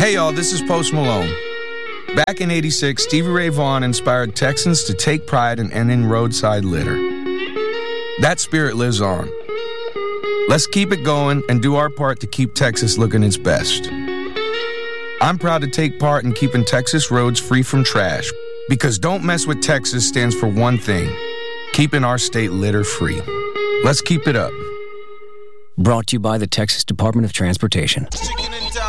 Hey y'all, this is Post Malone. Back in '86, Stevie Ray Vaughan inspired Texans to take pride in ending roadside litter. That spirit lives on. Let's keep it going and do our part to keep Texas looking its best. I'm proud to take part in keeping Texas roads free from trash, because Don't Mess with Texas stands for one thing: keeping our state litter-free. Let's keep it up. Brought to you by the Texas Department of Transportation. Chicken and